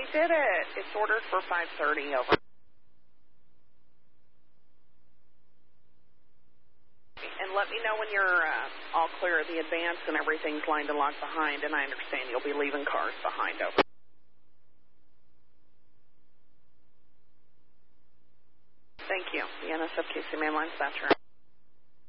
did it. It's ordered for 5:30 over. And let me know when you're all clear of the advance and everything's lined and locked behind, and I understand you'll be leaving cars behind over. Thank you. The NSFQC mainline dispatcher.